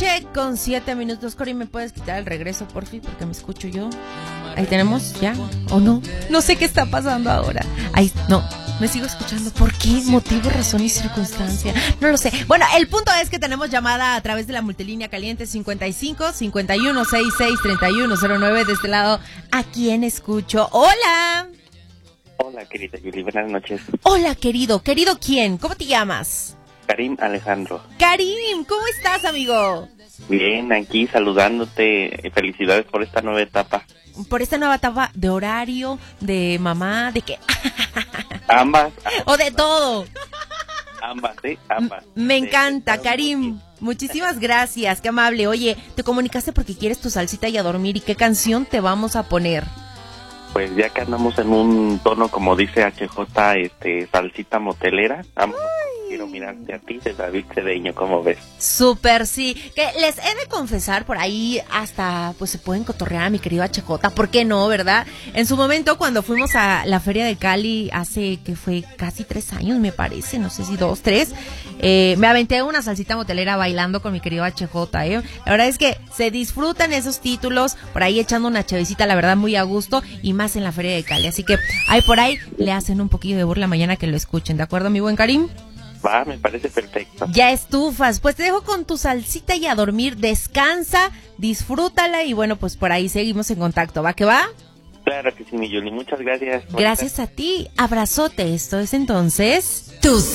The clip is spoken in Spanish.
noche con 7 minutos. Cori, ¿me puedes quitar el regreso, por fin? Porque me escucho yo. Ahí tenemos, ¿ya? ¿O no? No sé qué está pasando ahora. Ahí, no, me sigo escuchando. ¿Por qué? Motivo, razón y circunstancia. No lo sé. Bueno, el punto es que tenemos llamada a través de la multilínea caliente 55 51 66 31 09. De este lado, ¿a quién escucho? ¡Hola! Hola, querida Yuli, buenas noches. Hola, querido. ¿Querido quién? ¿Cómo te llamas? Karim Alejandro. Karim, ¿cómo estás, amigo? Bien, aquí saludándote. Felicidades por esta nueva etapa. Por esta nueva etapa de horario, de mamá, de qué. Ambas. O de todo. Ambas, ¿sí? Ambas. Me encanta, Karim. Muchísimas gracias, qué amable. Oye, te comunicaste porque quieres tu salsita y a dormir. ¿Y qué canción te vamos a poner? Pues ya que andamos en un tono, como dice HJ, salsita motelera, quiero mirarte a ti, de David Cedeño, ¿cómo ves? Súper, sí. Que les he de confesar, por ahí hasta pues se pueden cotorrear a mi querido HJ, ¿por qué no, verdad? En su momento, cuando fuimos a la Feria de Cali, hace que fue casi 3 años, me parece, no sé si 2, 3, me aventé una salsita motelera bailando con mi querido HJ, La verdad es que se disfrutan esos títulos, por ahí echando una chevecita, la verdad, muy a gusto, y más en la Feria de Cali. Así que ahí por ahí le hacen un poquillo de burla mañana que lo escuchen, ¿de acuerdo, mi buen Karim? Va, me parece perfecto. Ya estufas, pues te dejo con tu salsita y a dormir, descansa, disfrútala y bueno, pues por ahí seguimos en contacto, ¿va que va? Claro que sí, mi Yuli, muchas gracias. Gracias a ti, abrazote, esto es entonces... Tus